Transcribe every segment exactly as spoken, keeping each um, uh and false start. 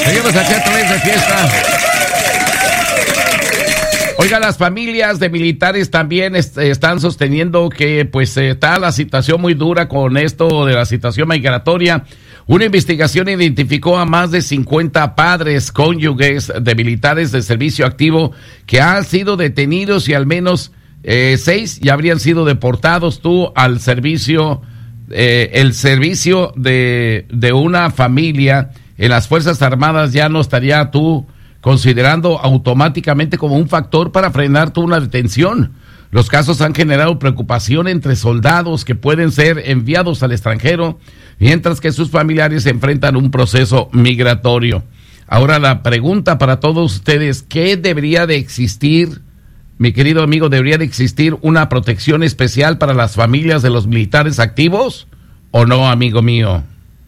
Seguimos aquí a través de Fiesta. Oiga, las familias de militares también est- están sosteniendo que pues está la situación muy dura con esto de la situación migratoria. Una investigación identificó a más de cincuenta padres cónyuges de militares de servicio activo que han sido detenidos y al menos eh, seis ya habrían sido deportados. Tú al servicio, eh, el servicio de, de una familia en las Fuerzas Armadas ya no estaría tú considerando automáticamente como un factor para frenar tú una detención. Los casos han generado preocupación entre soldados que pueden ser enviados al extranjero, mientras que sus familiares enfrentan un proceso migratorio. Ahora la pregunta para todos ustedes, ¿qué debería de existir, mi querido amigo? ¿Debería de existir una protección especial para las familias de los militares activos o no, amigo mío?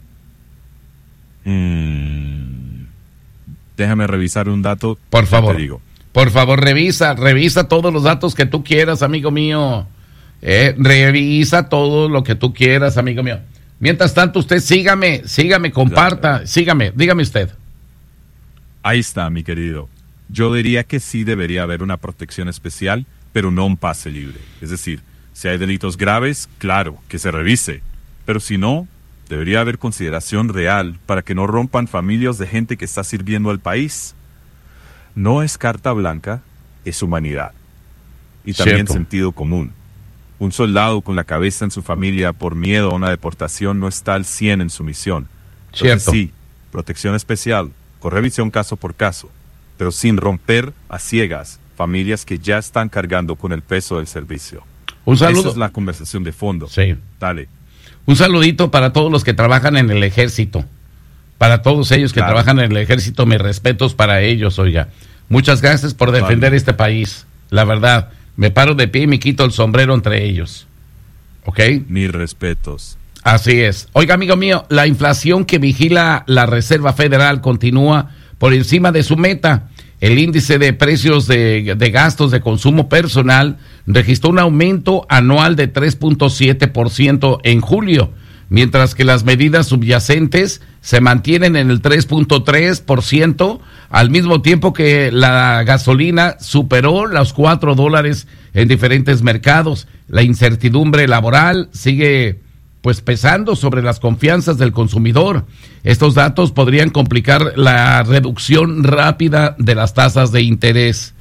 Mm. Déjame revisar un dato. Por favor, te digo. por favor, revisa, revisa todos los datos que tú quieras, amigo mío. Eh, revisa todo lo que tú quieras, amigo mío. Mientras tanto, usted sígame, sígame, comparta, claro. sígame, dígame usted. Ahí está, mi querido. Yo diría que sí debería haber una protección especial, pero no un pase libre. Es decir, si hay delitos graves, claro, que se revise. Pero si no, debería haber consideración real para que no rompan familias de gente que está sirviendo al país. No es carta blanca, es humanidad. Y también Cierto. Sentido común. Un soldado con la cabeza en su familia por miedo a una deportación no está al cien en su misión. Entonces, Cierto. sí, protección especial, con revisión caso por caso, pero sin romper a ciegas familias que ya están cargando con el peso del servicio. Un saludo. Esa es la conversación de fondo. Sí. Dale. Un saludito para todos los que trabajan en el ejército. Para todos ellos que Claro. trabajan en el ejército, mis respetos para ellos, oiga. Muchas gracias por defender Vale. este país. La verdad, me paro de pie y me quito el sombrero entre ellos. ¿Ok? Mis respetos. Así es. Oiga, amigo mío, la inflación que vigila la Reserva Federal continúa por encima de su meta. El índice de precios de, de gastos de consumo personal registró un aumento anual de tres punto siete por ciento en julio, mientras que las medidas subyacentes se mantienen en el tres punto tres por ciento, al mismo tiempo que la gasolina superó los cuatro dólares en diferentes mercados. La incertidumbre laboral sigue pues pesando sobre las confianzas del consumidor. Estos datos podrían complicar la reducción rápida de las tasas de interés.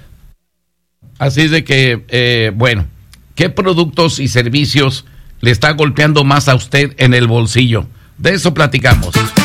Así es de que, eh, bueno, ¿qué productos y servicios le está golpeando más a usted en el bolsillo? De eso platicamos.